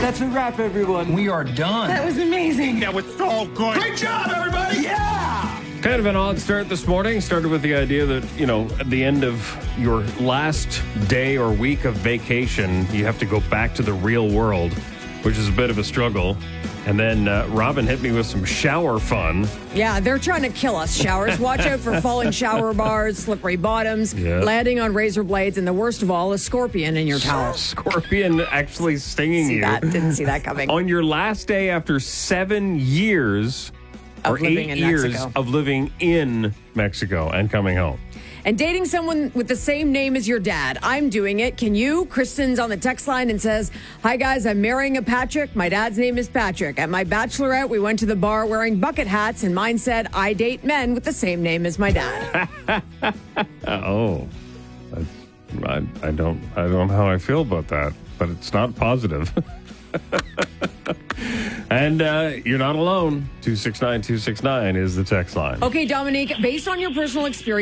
That's a wrap, everyone. We are done. That was amazing. That was so good. Great job, everybody. Yeah! Kind of an odd start this morning. Started with the idea that, at the end of your last day or week of vacation, you have to go back to the real world, which is a bit of a struggle. And then Robin hit me with some shower fun. Yeah, they're trying to kill us, showers. Watch out for falling shower bars, slippery bottoms, landing on razor blades, and the worst of all, a scorpion in your towel. Scorpion actually stinging you. Didn't see that coming. On your last day after 7 years or 8 years of living in Mexico and coming home. And dating someone with the same name as your dad. I'm doing it. Can you? Kristen's on the text line and says, "Hi, guys. I'm marrying a Patrick. My dad's name is Patrick. At my bachelorette, we went to the bar wearing bucket hats, and mine said, I date men with the same name as my dad." Oh, I don't know how I feel about that, but it's not positive. And you're not alone. 269-269 is the text line. Okay, Dominique, based on your personal experience,